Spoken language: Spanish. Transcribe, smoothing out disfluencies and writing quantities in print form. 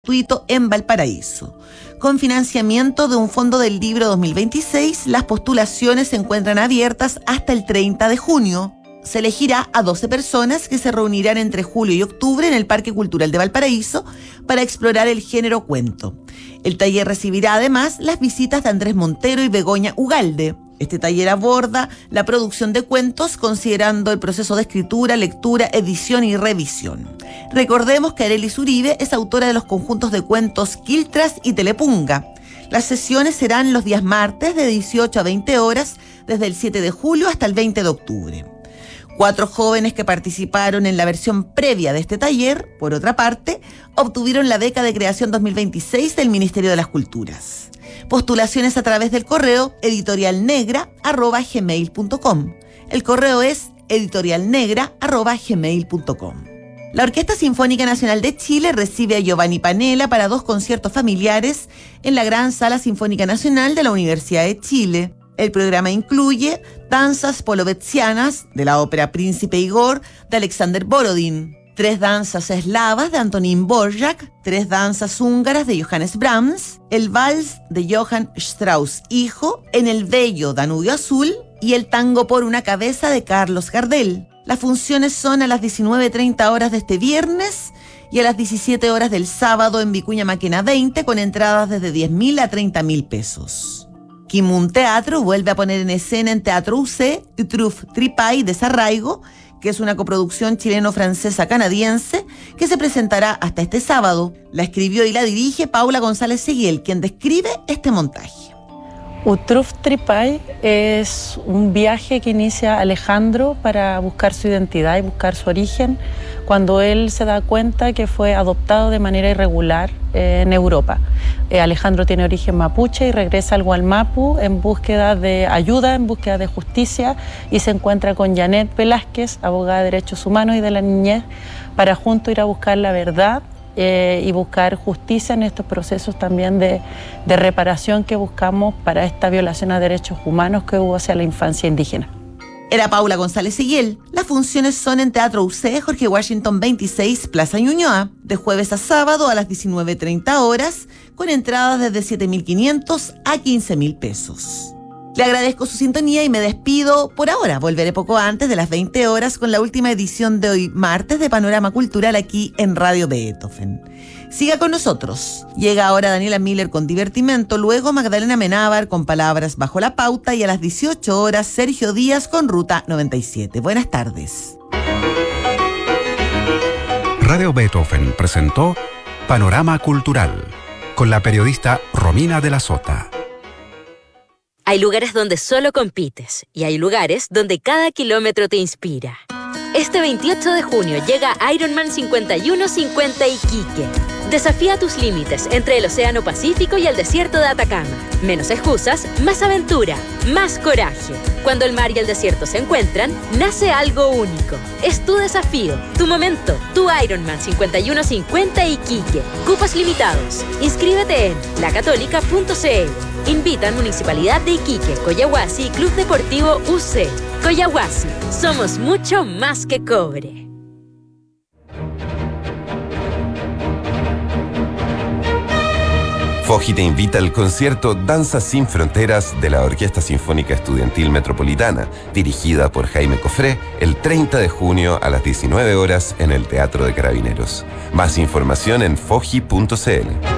gratuito en Valparaíso. Con financiamiento de un fondo del libro 2026, las postulaciones se encuentran abiertas hasta el 30 de junio. Se elegirá a 12 personas que se reunirán entre julio y octubre en el Parque Cultural de Valparaíso para explorar el género cuento. El taller recibirá además las visitas de Andrés Montero y Begoña Ugalde. Este taller aborda la producción de cuentos considerando el proceso de escritura, lectura, edición y revisión. Recordemos que Arelis Uribe es autora de los conjuntos de cuentos Quiltras y Telepunga. Las sesiones serán los días martes de 18 a 20 horas desde el 7 de julio hasta el 20 de octubre. 4 jóvenes que participaron en la versión previa de este taller, por otra parte, obtuvieron la beca de creación 2026 del Ministerio de las Culturas. Postulaciones a través del correo editorialnegra@gmail.com. El correo es editorialnegra@gmail.com. La Orquesta Sinfónica Nacional de Chile recibe a Giovanni Panella para 2 conciertos familiares en la Gran Sala Sinfónica Nacional de la Universidad de Chile. El programa incluye danzas polovetzianas de la ópera Príncipe Igor de Alexander Borodin, 3 danzas eslavas de Antonín Dvořák, 3 danzas húngaras de Johannes Brahms, el vals de Johann Strauss hijo en el bello Danubio Azul y el tango por una cabeza de Carlos Gardel. Las funciones son a las 19:30 horas de este viernes y a las 17 horas del sábado en Vicuña Maquena 20 con entradas desde 10.000 a 30.000 pesos. Kimun Teatro vuelve a poner en escena en Teatro UC Truf Tripay Desarraigo, que es una coproducción chileno-francesa-canadiense que se presentará hasta este sábado. La escribió y la dirige Paula González Seguiel, quien describe este montaje. Utruf Tripay es un viaje que inicia Alejandro para buscar su identidad y buscar su origen cuando él se da cuenta que fue adoptado de manera irregular en Europa. Alejandro tiene origen mapuche y regresa al Gualmapu en búsqueda de ayuda, en búsqueda de justicia, y se encuentra con Janet Velázquez, abogada de derechos humanos y de la niñez, para juntos ir a buscar la verdad y buscar justicia en estos procesos también de reparación que buscamos para esta violación a derechos humanos que hubo hacia la infancia indígena. Era Paula González Seguiel. Las funciones son en Teatro UC, Jorge Washington 26, Plaza Ñuñoa, de jueves a sábado a las 19:30 horas, con entradas desde 7.500 a 15.000 pesos. Le agradezco su sintonía y me despido por ahora. Volveré poco antes de las 20 horas con la última edición de hoy, martes, de Panorama Cultural aquí en Radio Beethoven. Siga con nosotros. Llega ahora Daniela Miller con Divertimento, luego Magdalena Menábar con Palabras Bajo la Pauta y a las 18 horas Sergio Díaz con Ruta 97. Buenas tardes. Radio Beethoven presentó Panorama Cultural con la periodista Romina de la Sota. Hay lugares donde solo compites y hay lugares donde cada kilómetro te inspira. Este 28 de junio llega Ironman 5150 Iquique. Desafía tus límites entre el Océano Pacífico y el desierto de Atacama. Menos excusas, más aventura, más coraje. Cuando el mar y el desierto se encuentran, nace algo único. Es tu desafío, tu momento, tu Ironman 5150 Iquique. Cupos limitados. Inscríbete en lacatólica.cl. Invitan Municipalidad de Iquique, Coyahuasi y Club Deportivo UC. Coyahuasi, somos mucho más que cobre. Foji te invita al concierto Danzas sin Fronteras de la Orquesta Sinfónica Estudiantil Metropolitana, dirigida por Jaime Cofré, el 30 de junio a las 19 horas en el Teatro de Carabineros. Más información en foji.cl.